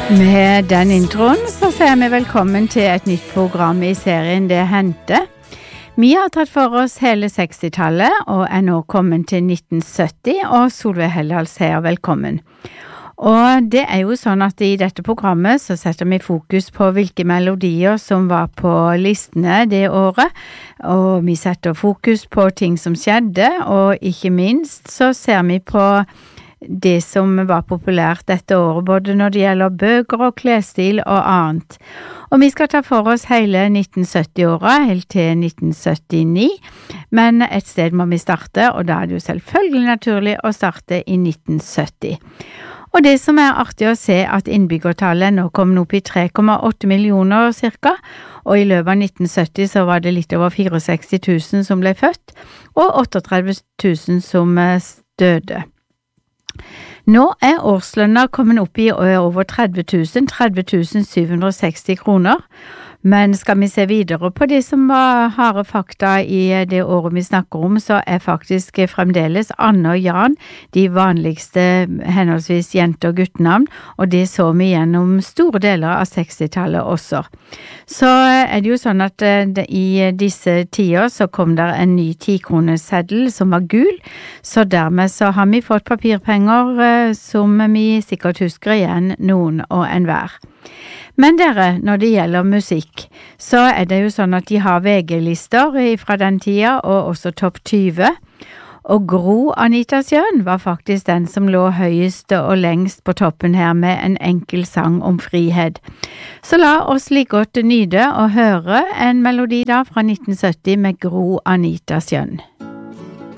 Med den introen så sier vi velkommen til et nytt program i serien Det hendte. Vi har tatt for oss hele 60-tallet og nå kommet til 1970, og Solveig Heldal sier velkommen. Og det jo sånn at i dette programmet så setter vi fokus på hvilke melodier som var på listene det året, og vi setter fokus på ting som skjedde, og ikke minst så ser vi på det som var populært dette året, både når det gjelder bøker og klesstil og annet. Og vi skal ta for oss hele 1970-året, helt til 1979, men et sted må vi starte, og da det jo selvfølgelig naturlig å starte i 1970. Og det som artig å se at innbyggertallet nå kom opp i 3,8 millioner cirka, og i løpet av 1970 så var det litt over 64 000 som ble født, og 38 000 som døde. Nå årslønna kommet opp i over 30 760 kroner, men skal vi se videre på det som var harde fakta i det året vi snakker om, så faktisk fremdeles Anne og Jan de vanligste henholdsvis jente- og guttenavn, og det så vi gjennom store deler av 60-tallet også. Så det jo sånn at i disse tider så kom der en ny 10-kroneseddel som var gul, så dermed så har vi fått papirpenger som vi sikkert husker igjen noen og enhver. Men dere, når det gjelder musikk, så det jo sånn at de har VG-lister fra den tida, og også topp 20. Og Gro Anitas Jønn var faktisk den som lå høyest og lengst på toppen her med en enkel sang om frihet. Så la oss like godt nyte og høre en melodi da fra 1970 med Gro Anitas Jønn.